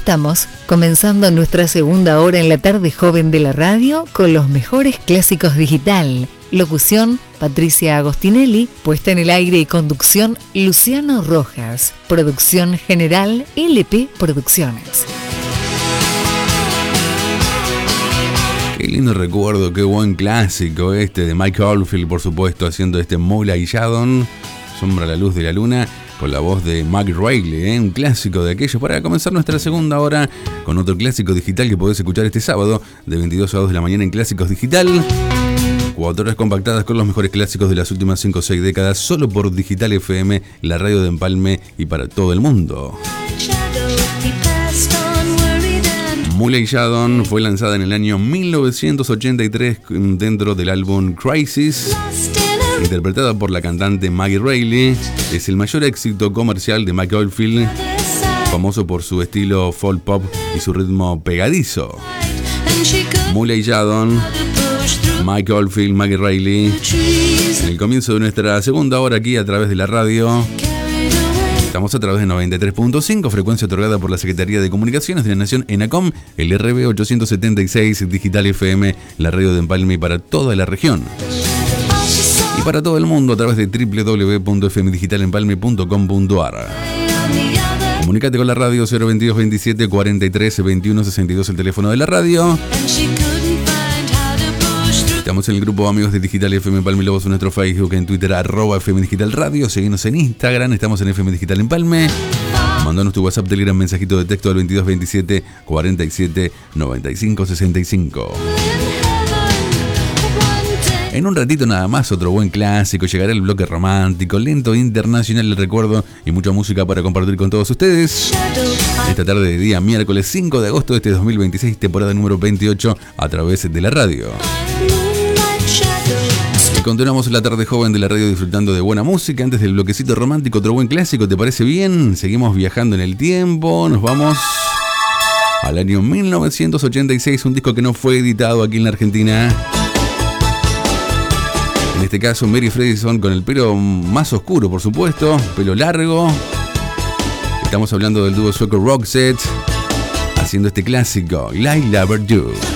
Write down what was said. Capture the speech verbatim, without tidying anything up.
estamos, comenzando nuestra segunda hora en la tarde joven de la radio con los mejores clásicos digital. Locución, Patricia Agostinelli. Puesta en el aire y conducción, Luciano Rojas. Producción general, L P Producciones. Qué lindo recuerdo, qué buen clásico este de Mike Oldfield, por supuesto, haciendo este Moonlight Shadow, Sombra a la luz de la luna, con la voz de Maggie Reilly, ¿eh? Un clásico de aquellos, para comenzar nuestra segunda hora con otro clásico digital que podés escuchar este sábado de veintidós a dos de la mañana en Clásicos Digital. Cuatro horas compactadas con los mejores clásicos de las últimas cinco o seis décadas, solo por Digital F M, la radio de Empalme y para todo el mundo. Moonlight Shadow fue lanzada en el año mil novecientos ochenta y tres dentro del álbum Crisis, interpretada por la cantante Maggie Reilly. Es el mayor éxito comercial de Mike Oldfield, famoso por su estilo folk pop y su ritmo pegadizo. Moonlight Shadow, Mike Oldfield, Maggie Reilly, en el comienzo de nuestra segunda hora aquí a través de la radio. Estamos a través de noventa y tres punto cinco, frecuencia otorgada por la Secretaría de Comunicaciones de la Nación, ENACOM, el R B ochocientos setenta y seis, Digital F M, la radio de Empalme para toda la región. Y para todo el mundo a través de doble u doble u doble u punto f m digital empalme punto com punto a r. Comunicate con la radio cero veintidós veintisiete cuarenta y tres veintiuno sesenta y dos, el teléfono de la radio. Estamos en el grupo Amigos de Digital F M Empalme Lobos en nuestro Facebook, en Twitter, arroba F M Digital Radio. Seguinos en Instagram, estamos en F M Digital Empalme. Mandanos tu WhatsApp, Telegram, mensajito de texto al veintidós veintisiete cuarenta y siete noventa y cinco sesenta y cinco. En un ratito nada más, otro buen clásico. Llegará el bloque romántico, lento, internacional, el recuerdo y mucha música para compartir con todos ustedes. Esta tarde de día, miércoles cinco de agosto de este dos mil veintiséis, temporada número veintiocho, a través de la radio. Continuamos la tarde joven de la radio disfrutando de buena música. Antes del bloquecito romántico, otro buen clásico, ¿te parece bien? Seguimos viajando en el tiempo, nos vamos al año mil novecientos ochenta y seis, un disco que no fue editado aquí en la Argentina. En este caso, Mary Fredriksson con el pelo más oscuro, por supuesto, pelo largo. Estamos hablando del dúo sueco Roxette, haciendo este clásico, Like Lover Do.